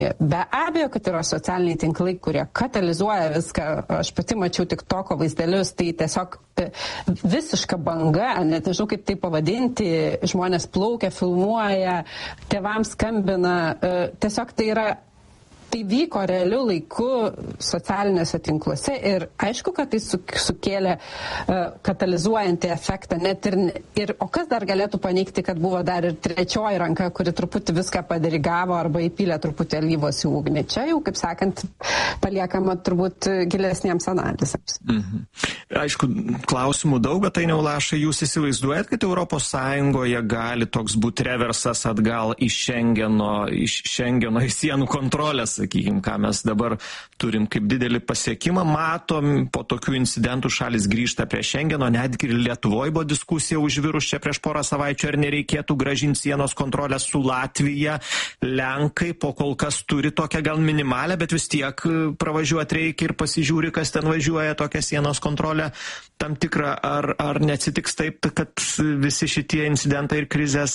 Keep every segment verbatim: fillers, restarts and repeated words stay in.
Be abejo, kad yra socialiniai tinklai, kurie katalizuoja viską. Aš pati mačiau tik toko vaizdelius, tai tiesiog visiška banga, net nežinau kaip tai pavadinti, žmonės plaukia, filmuoja, tėvams skambina, tiesiog tai yra. Tai vyko realiu laiku socialiniuose tinkluose ir aišku, kad tai sukėlė uh, katalizuojantį efektą. Net ir, ir, o kas dar galėtų paneigti, kad buvo dar ir trečioji ranka, kuri truputį viską padirigavo arba įpylė truputį alyvos į ugnį. Čia jau, kaip sakant, paliekama turbūt gilesniems analizėms. Mhm. Aišku, klausimų daug, bet tai Neulašai, jūs įsivaizduojat, kad Europos Sąjungoje gali toks būti reversas atgal iš Šengeno, iš Šengeno į sienų kontrolės, sakykime, ką mes dabar turim kaip didelį pasiekimą, matom, po tokių incidentų šalis grįžta prie Šengeno, netgi ir Lietuvoje buvo diskusija užvirus čia prieš porą savaičių, ar nereikėtų grąžinti sienos kontrolę su Latvija. Lenkai po kol kas turi tokią gal minimalę, bet vis tiek pravažiuoti reikia ir pasižiūri, kas ten važiuoja, tokią sienos kontrolę tam tikrą, ar, ar neatsitiks taip, kad visi šitie incidentai ir krizės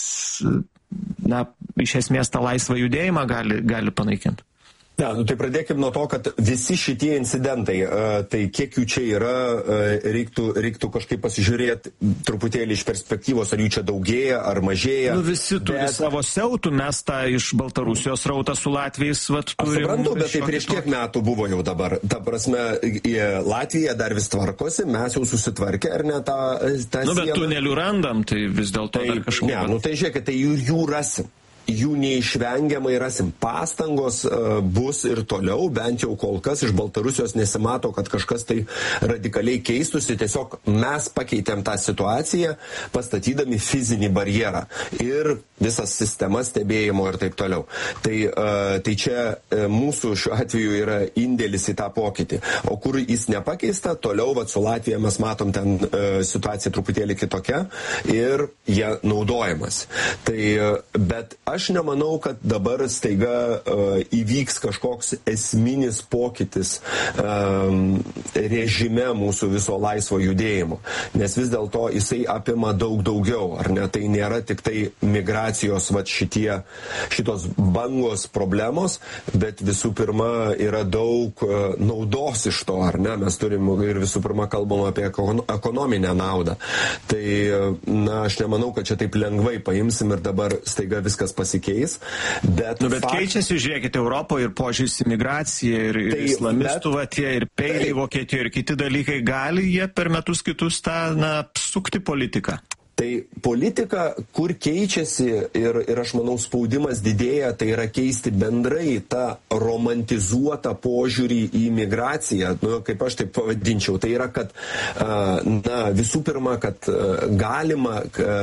na, iš esmės tą laisvą judėjimą gali, gali panaikinti. Ne, nu tai pradėkime nuo to, kad visi šitie incidentai, tai kiek jų čia yra, reiktų, reiktų kažkaip pasižiūrėti truputėlį iš perspektyvos, ar jų čia daugėja, ar mažėja. Nu visi turi bet... savo siautų, mes tą iš Baltarusijos rautą su Latvijais vat, turim. Aš suprantu, bet tai prieš kiek metų buvo jau dabar. Ta prasme, Latvija dar vis tvarkosi, mes jau susitvarkė, ar ne tą, tą nu, bet sieną. Tunelių randam, tai vis dėlto tai, dar kažkaip. Ne, nu tai žiūrėkit, tai jų, jų rasim. Jų neišvengiamai rasim. Pastangos uh, bus ir toliau, bent jau kol kas iš Baltarusijos nesimato, kad kažkas tai radikaliai keistusi. Tiesiog mes pakeitėm tą situaciją, pastatydami fizinį barjerą ir visas sistemas stebėjimo ir taip toliau. Tai, uh, tai čia uh, mūsų šiuo atveju yra indėlis į tą pokytį. O kur jis nepakeista, toliau vat, su Latvija mes matom ten uh, situacija truputėlį kitokia ir jie naudojamas. Tai, uh, bet aš nemanau, kad dabar staiga uh, įvyks kažkoks esminis pokytis um, režime mūsų viso laisvo judėjimo. Nes vis dėlto jisai apima daug daugiau, ar ne? Tai nėra tik tai migracijos vat, šitie, šitos bangos problemos, bet visų pirma yra daug uh, naudos iš to, ar ne? Mes turim ir visų pirma kalbam apie ekonominę naudą. Tai, na, aš nemanau, kad čia taip lengvai paimsim ir dabar staiga viskas pasikeis. Bet, nu, bet fakt... keičiasi, žiūrėkite, Europoje ir požiūris į migraciją, ir, ir tai, islamistų bet... vatie, ir peiliai tai... Vokietijoje, ir kiti dalykai, gali jie per metus kitus tą, na, sukti politiką? Tai politika, kur keičiasi ir, ir aš manau spaudimas didėja, tai yra keisti bendrai tą romantizuotą požiūrį į migraciją, nu, kaip aš taip pavadinčiau. Tai yra, kad na, visų pirma, kad galima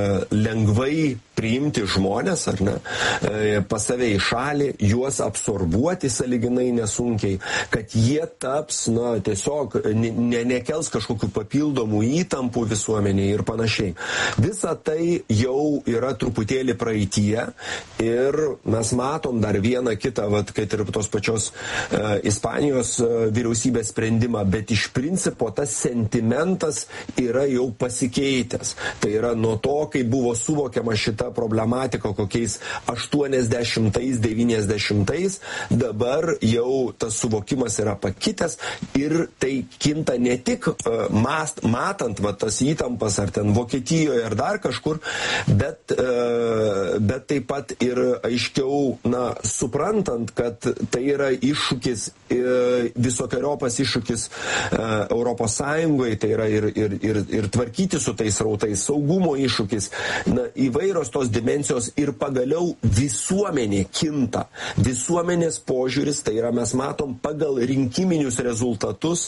lengvai priimti žmonės, ar ne, pas save į šalį, juos absorbuoti sąlyginai nesunkiai, kad jie taps, na, tiesiog ne, nekels kažkokių papildomų įtampų visuomenėje ir panašiai. Visa tai jau yra truputėlį praeitie ir mes matom dar vieną kitą, vat, kad ir tos pačios uh, Ispanijos uh, vyriausybės sprendimą, bet iš principo tas sentimentas yra jau pasikeitęs. Tai yra nuo to, kai buvo suvokiama šita problematika kokiais aštuoniasdešimtais, devyniasdešimtais, dabar jau tas suvokimas yra pakitęs ir tai kinta ne tik uh, mast, matant va, tas įtampas ar ten Vokietijoje ar dar kažkur, bet, uh, bet taip pat ir aiškiau, na, suprantant, kad tai yra iššūkis, uh, visokiojopas iššūkis uh, Europos Sąjungoje, tai yra ir, ir, ir, ir tvarkyti su tais rautais, saugumo iššūkis, na, įvairios tos dimensijos ir pagaliau visuomenė kinta. Visuomenės požiūris, tai yra mes matom pagal rinkiminius rezultatus,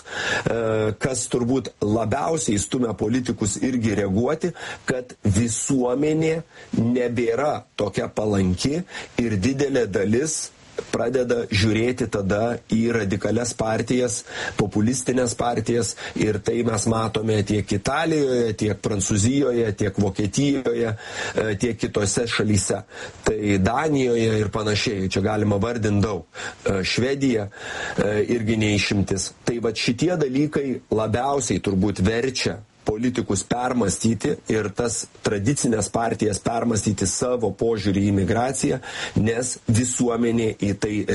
kas turbūt labiausiai stumia politikus irgi reaguoti, kad visuomenė nebėra tokia palanki ir didelė dalis pradeda žiūrėti tada į radikalias partijas, populistinės partijas ir tai mes matome tiek Italijoje, tiek Prancūzijoje, tiek Vokietijoje, tiek kitose šalyse. Tai Danijoje ir panašiai, čia galima vardinti daug. Švedija irgi neišimtis. Tai va šitie dalykai labiausiai turbūt verčia politikus permastyti ir tas tradicinės partijas permastyti savo požiūrį į migraciją, nes visuomenė į tai